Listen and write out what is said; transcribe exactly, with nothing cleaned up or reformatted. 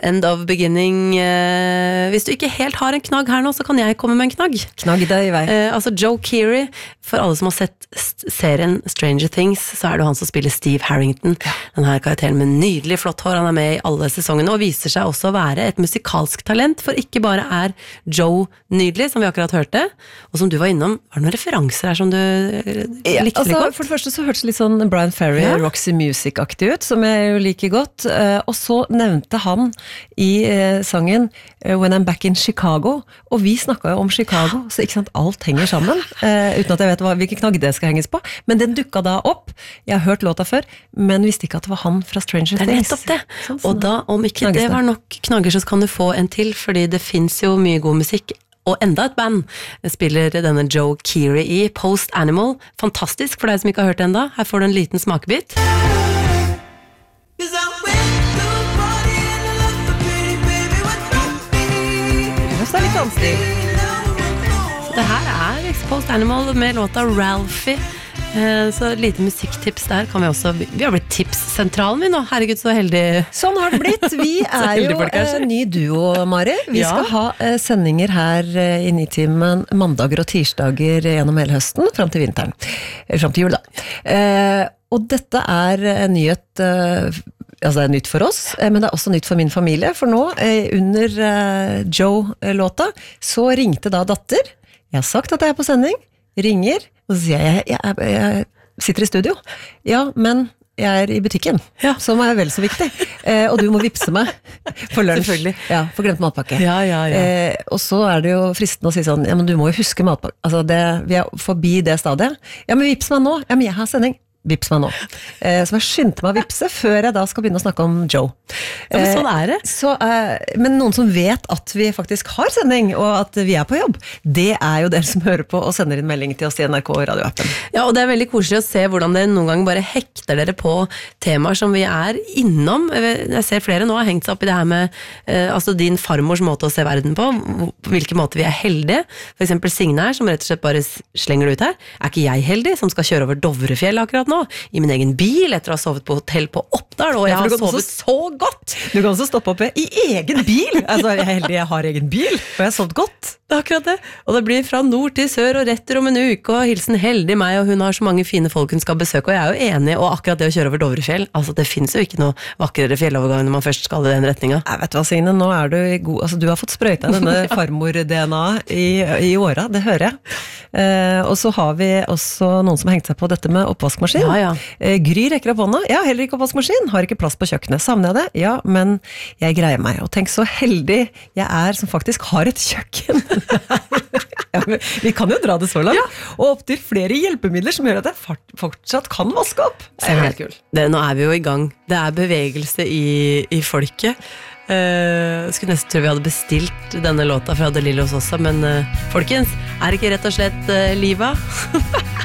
End of beginning. Eh, hvis du ikke helt har en knagg her nå, så kan jeg komme med en knagg. Knagg deg i vei. Eh, altså Joe Keery, for alle som har sett serien Stranger Things, så er det han som spiller Steve Harrington. Ja. Den her karakteren med nydelig flott hår, han er med i alle sesongene, og viser seg også å være et musikalsk talent, for ikke bare er Joe nydelig, som vi akkurat hørte, og som du var innom, var det noen referanser her som du ja, likte altså, litt godt? For det første så hørtes det litt sånn Brian Ferry, ja. Roxy Music-aktig ut, som jeg jo liker godt, og så nevnte han i eh, sangen When I'm Back in Chicago, og vi snakket jo om Chicago, så ikke sant, alt henger sammen, eh, uten at jeg vet hva, hvilken knagg det skal henges på, men den dukket da opp, jeg har hørt låta før, men visste ikke at det var han fra Stranger Things. Det er nettopp det, sånn, sånn. Og da, om ikke knagges det var nok knagger, så kan du få en til, fordi det finnes jo mye god musikk, og enda et band spiller denne Joe Keery i Post Animal, fantastisk for deg som ikke har hørt det enda, her får du en liten smakebit. Det er litt vanskelig. Det her er Post Animal med låta Ralphie. Så lite musikktips der kan vi også. Vi har blitt tipssentralen vi nå. Herregud, så heldig. Sånn har det blitt. Vi er jo en ny duo, Mari. Vi ja. skal ha sendinger her i Nitimen mandager og tirsdager gjennom hele høsten, frem til vinteren. Frem til jul, da. Og dette er en nyhet. Altså det er nytt for oss, men det er også nytt for min familie, for nå, under Joe-låta, så ringte da datter, jeg har sagt at jeg er på sending, ringer, og så sier jeg, jeg, jeg, jeg sitter i studio, ja, men jeg er i butikken, ja. Som er vel så viktig, eh, og du må vipse meg for lunsj, selvfølgelig. Ja, for glemt matpakke. Ja, ja, ja. Eh, og så er det jo fristende å si sånn, ja, men du må jo huske matpakke, altså det, vi er forbi det stadiet, ja, men vips meg nå, ja, men jeg har sending. Vips meg nå. Eh, så jeg skyndte meg å vipse før jeg da skal begynne å snakke om Joe. Ja, men sånn er det. Eh, så, eh, men noen som vet at vi faktisk har sending, og at vi er på jobb, det er jo dere som hører på og sender inn melding til oss i N R K radioappen. Ja, og det er veldig koselig å se hvordan dere noen gang bare hekter dere på temaer som vi er innom. Jeg ser flere nå har hengt seg opp i det her med eh, altså din farmors måte å se verden på, på hvilken måte vi er heldige. For eksempel Signe her, som rett og slett bare slenger det ut her. Er ikke jeg heldig, som skal kjøre over Dovrefjell akkurat nå, i min egen bil, etter å ha sovet på hotell på Oppdal, og jeg har sovet også, så godt. Du kan også stoppe oppe i egen bil. Altså, jeg er heldig, jeg har egen bil, og jeg har sovet godt. Det er akkurat det. Og det blir fra nord til sør og retter om en uke, og hilsen heldig meg, og hun har så mange fine folk hun skal besøke, og jeg er jo enig, og akkurat det å kjøre over Dovrefjell, altså det finnes jo ikke noe vakrere fjellovergang når man først skal i den retningen. Jeg vet hva, Signe, nå er du i god, altså du har fått sprøyta denne farmor-D N A i, i åra, det hører jeg. Eh, og så har vi også noen som har hengt seg på dette med oppvaskmaskin. Ja, ja. Eh, Gry rekker opp hånda, ja, heller ikke oppvaskmaskin, har ikke plass på kjøkkenet, savner jeg det? Ja, men jeg greier meg, og tenk så heldig jeg er som faktisk har et kjøkken. Ja, vi kan jo dra det så langt, ja. Og opp til flere hjelpemidler som gjør at jeg fortsatt kan vaske opp. Det er helt kult. Det, nå er vi jo i gang. Det er bevegelse i, i folket. Uh, jeg skulle nesten tro vi hadde bestilt denne låta fra De Lillos også, men uh, folkens, er ikke rett og slett uh, livet?